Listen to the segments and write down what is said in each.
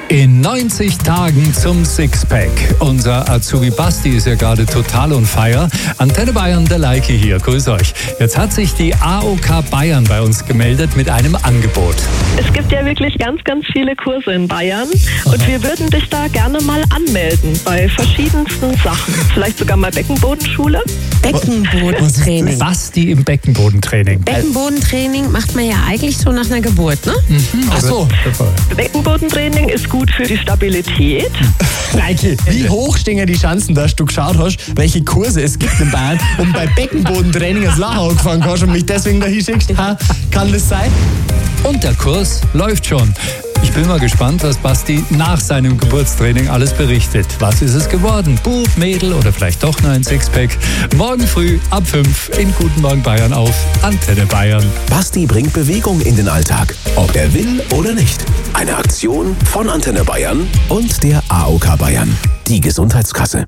In 90 Tagen zum Sixpack. Unser Azubi Basti ist ja gerade total on fire. Antenne Bayern, der Leike hier. Grüß euch. Jetzt hat sich die AOK Bayern bei uns gemeldet mit einem Angebot. Es gibt ja wirklich ganz, ganz viele Kurse in Bayern und wir würden dich da gerne mal anmelden bei verschiedensten Sachen. Vielleicht sogar mal Beckenbodenschule. Beckenbodentraining. Basti im Beckenbodentraining. Beckenbodentraining macht man ja eigentlich so nach einer Geburt, ne? Ach so. Beckenbodentraining ist gut für die Stabilität. Leike, wie hoch stehen die Chancen, dass du geschaut hast, welche Kurse es gibt in Bayern und bei Beckenbodentraining ins Lachau gefahren kannst und mich deswegen dahin schickst? Kann das sein? Und der Kurs läuft schon. Ich bin mal gespannt, was Basti nach seinem Geburtstraining alles berichtet. Was ist es geworden? Bub, Mädel oder vielleicht doch nur ein Sixpack? Morgen früh ab 5 in Guten Morgen Bayern auf Antenne Bayern. Basti bringt Bewegung in den Alltag, ob er will oder nicht. Eine Aktion von Antenne Bayern und der AOK Bayern, die Gesundheitskasse.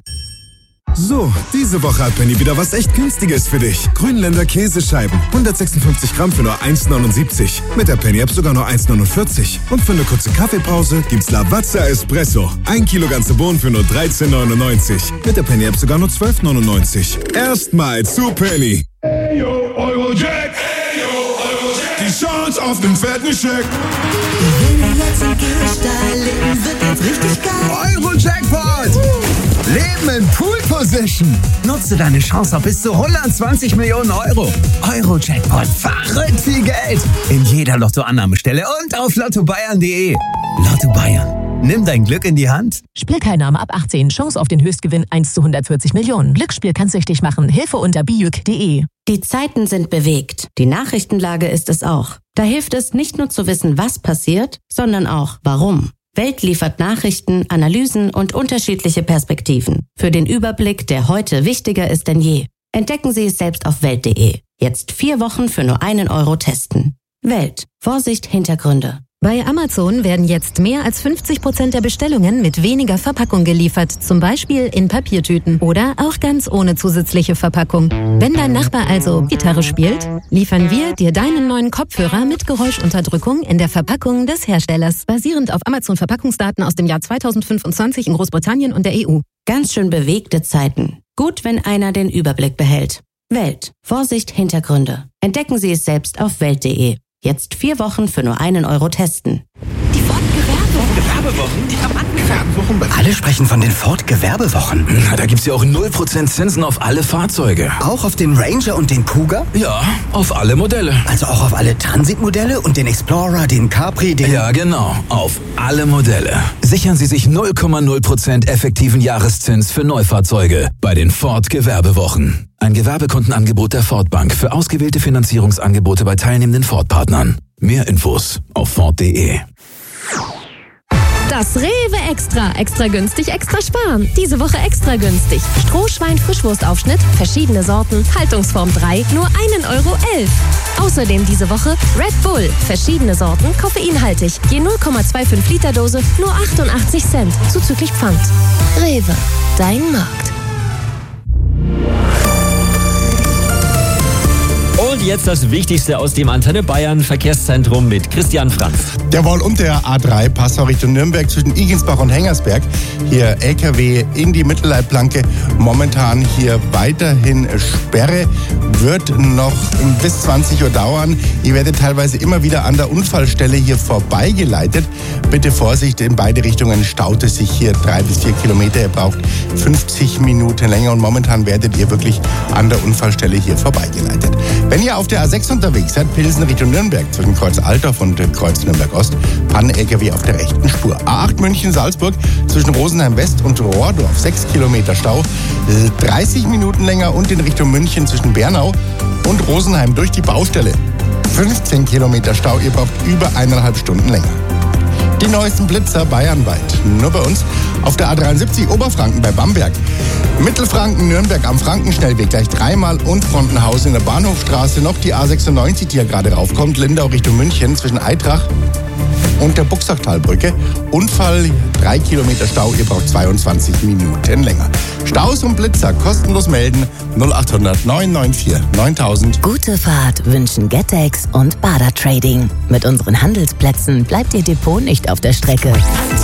So, diese Woche hat Penny wieder was echt Günstiges für dich. Grünländer Käsescheiben, 156 Gramm für nur 1,79. Mit der Penny-App sogar nur 1,49. Und für eine kurze Kaffeepause gibt's Lavazza Espresso. 1 Kilo ganze Bohnen für nur 13,99. Mit der Penny-App sogar nur 12,99. Erstmal zu Penny. Eyo, Eurojack. Eyo, Eurojack. Die Chance auf den fetten Scheck. Wenn wir jetzt im Geldstall leben, wird jetzt richtig geil. Eurojackpot! Leben in Pool Position. Nutze deine Chance auf bis zu 120 Millionen Euro. Eurojackpot, verrückt viel Geld. In jeder Lottoannahmestelle und auf lottobayern.de. Lotto Bayern, nimm dein Glück in die Hand. Spielteilnahme ab 18. Chance auf den Höchstgewinn 1 zu 140 Millionen. Glücksspiel kann süchtig machen. Hilfe unter bijuk.de. Die Zeiten sind bewegt. Die Nachrichtenlage ist es auch. Da hilft es nicht nur zu wissen, was passiert, sondern auch warum. Welt liefert Nachrichten, Analysen und unterschiedliche Perspektiven. Für den Überblick, der heute wichtiger ist denn je. Entdecken Sie es selbst auf Welt.de. Jetzt 4 Wochen für nur 1 Euro testen. Welt. Vorsicht, Hintergründe. Bei Amazon werden jetzt mehr als 50% der Bestellungen mit weniger Verpackung geliefert, zum Beispiel in Papiertüten oder auch ganz ohne zusätzliche Verpackung. Wenn dein Nachbar also Gitarre spielt, liefern wir dir deinen neuen Kopfhörer mit Geräuschunterdrückung in der Verpackung des Herstellers, basierend auf Amazon-Verpackungsdaten aus dem Jahr 2025 in Großbritannien und der EU. Ganz schön bewegte Zeiten. Gut, wenn einer den Überblick behält. Welt. Vorsicht, Hintergründe. Entdecken Sie es selbst auf Welt.de. Jetzt 4 Wochen für nur 1 Euro testen. Die Gewerbewochen? Die Gewerbewochen? Alle sprechen von den Ford-Gewerbewochen. Na, da gibt's ja auch 0% Zinsen auf alle Fahrzeuge. Auch auf den Ranger und den Kuga? Ja, auf alle Modelle. Also auch auf alle Transitmodelle und den Explorer, den Capri, den... Ja, genau. Auf alle Modelle. Sichern Sie sich 0,0% effektiven Jahreszins für Neufahrzeuge bei den Ford-Gewerbewochen. Ein Gewerbekundenangebot der Ford Bank für ausgewählte Finanzierungsangebote bei teilnehmenden Ford-Partnern. Mehr Infos auf Ford.de. Das Rewe Extra. Extra günstig, extra sparen. Diese Woche extra günstig. Strohschwein-Frischwurstaufschnitt, verschiedene Sorten, Haltungsform 3, nur 1,11 Euro. Außerdem diese Woche Red Bull, verschiedene Sorten, koffeinhaltig. Je 0,25 Liter Dose, nur 88 Cent, zuzüglich Pfand. Rewe, dein Markt. Und jetzt das Wichtigste aus dem Antenne Bayern Verkehrszentrum mit Christian Franz. Jawohl, und der A3 Passau Richtung Nürnberg zwischen Igensbach und Hengersberg. Hier LKW in die Mittelleitplanke. Momentan hier weiterhin Sperre. Wird noch bis 20 Uhr dauern. Ihr werdet teilweise immer wieder an der Unfallstelle hier vorbeigeleitet. Bitte Vorsicht, in beide Richtungen staut es sich hier 3 bis 4 Kilometer. Ihr braucht 50 Minuten länger und momentan werdet ihr wirklich an der Unfallstelle hier vorbeigeleitet. Wenn ihr auf der A6 unterwegs seid, Pilsen Richtung Nürnberg, zwischen Kreuz Altdorf und Kreuz Nürnberg-Ost, Pannen-LKW auf der rechten Spur. A8 München-Salzburg, zwischen Rosenheim West und Rohrdorf, 6 Kilometer Stau, 30 Minuten länger und in Richtung München zwischen Bernau und Rosenheim durch die Baustelle. 15 Kilometer Stau, ihr braucht über 1,5 Stunden länger. Die neuesten Blitzer bayernweit. Nur bei uns auf der A73 Oberfranken bei Bamberg. Mittelfranken, Nürnberg am Frankenschnellweg gleich 3-mal und Frontenhaus in der Bahnhofstraße. Noch die A96, die ja gerade raufkommt. Lindau Richtung München zwischen Eitrach und der Buxachtalbrücke. Unfall, 3 Kilometer Stau, ihr braucht 22 Minuten länger. Staus und Blitzer kostenlos melden 0800 994 9000. Gute Fahrt wünschen Getex und Bader Trading. Mit unseren Handelsplätzen bleibt Ihr Depot nicht auf der Strecke.